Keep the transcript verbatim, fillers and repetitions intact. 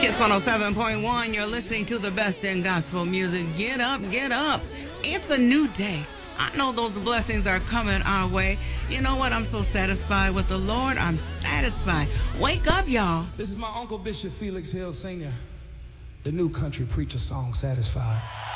Kiss one oh seven point one, you're listening to the best in gospel music. Get up, get up. It's a new day. I know those blessings are coming our way. You know what? I'm so satisfied with the Lord. I'm satisfied. Wake up, y'all. This is my Uncle Bishop Felix Hill Senior, the new country preacher song, Satisfied.